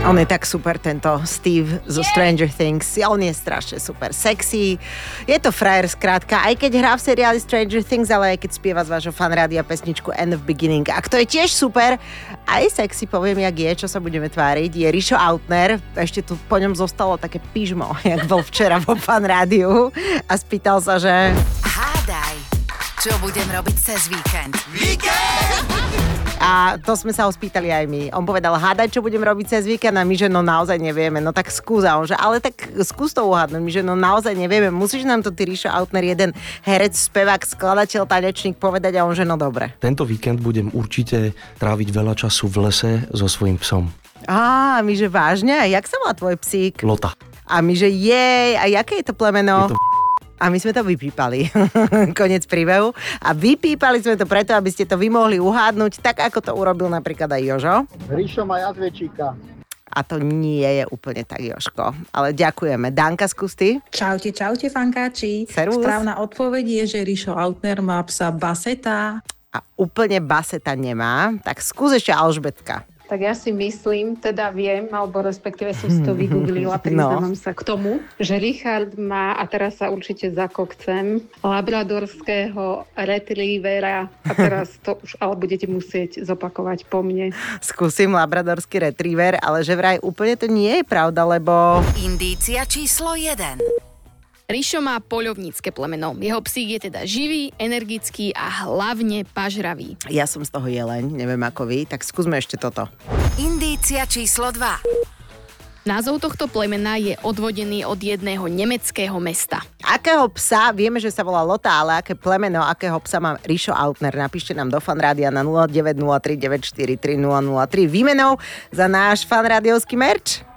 On je tak super, tento Steve zo Stranger Things. On je strašne super sexy. Je to frajer skrátka, aj keď hrá v seriáli Stranger Things, ale aj keď spieva z vášho fanrádia pesničku End of Beginning. A kto je tiež super, aj sexy, poviem, jak je, čo sa budeme tváriť, je Rišo Autner. Ešte tu po ňom zostalo také pyžmo, jak bol včera vo fanrádiu a spýtal sa, že... Hádaj, čo budem robiť cez víkend. A to sme sa ho spýtali aj my. On povedal, hádaj, čo budem robiť cez víkend, a my, že no naozaj nevieme. No tak skús. A on, že ale tak skús to uhádnuť. My, že no naozaj nevieme. Musíš nám to, ty Rišo Autner, jeden herec, spevák, skladateľ, tanečník povedať. A on, že no dobre. Tento víkend budem určite tráviť veľa času v lese so svojím psom. Á, my, že vážne? A jak sa volá tvoj psík? Lota. A my, že jej, a jaké je to plemeno? Je to A my sme to vypípali. Koniec príbehu. A vypípali sme to preto, aby ste to vy mohli uhádnuť, tak ako to urobil napríklad aj Jožo. Rišo má jazvečíka. A to nie je úplne tak, Jožko. Ale ďakujeme. Danka, skús ty. Čaute, fankáči. Servus. Správna odpoveď je, že Rišo Autner má psa Baseta. A úplne Baseta nemá. Tak skús ešte Alžbetka. Tak ja si myslím, teda viem, alebo respektíve som si to vygooglila, priznávam sa k tomu, že Richard má, a teraz sa určite zakokcem, labradorského retrievera, a teraz to už ale budete musieť zopakovať po mne. Skúsim labradorský retriever, ale že vraj úplne to nie je pravda, lebo... Indícia číslo 1. Rišo má poľovnícke plemeno. Jeho psík je teda živý, energický a hlavne pažravý. Ja som z toho jeleň, neviem ako vy, tak skúsme ešte toto. Indícia číslo 2. Názov tohto plemena je odvodený od jedného nemeckého mesta. Akého psa, vieme, že sa volá Lota, ale aké plemeno, akého psa má Rišo Autner? Napíšte nám do fanrádia na 0903 943 003 výmenou za náš fanrádiovský merch.